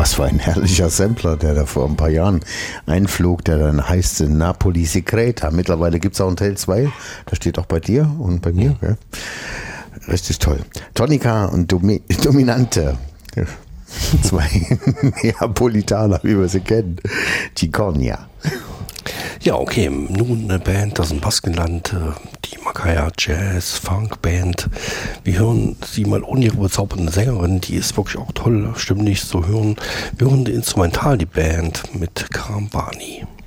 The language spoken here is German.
Was für ein herrlicher Sampler, der da vor ein paar Jahren einflog, der dann heißt Napoli Secreta. Mittlerweile gibt es auch einen Teil 2. Das steht auch bei dir und bei mir. Ja. Richtig toll. Tonica und Dominante. 2 Neapolitaner, wie wir sie kennen. Ciconia. Ja, okay, nun eine Band aus dem Baskenland, die Macaya Jazz, Funk Band. Wir hören sie mal ohne ihre bezaubernde Sängerin, die ist wirklich auch toll, stimmlich zu hören. Wir hören instrumental die Band mit Karambani.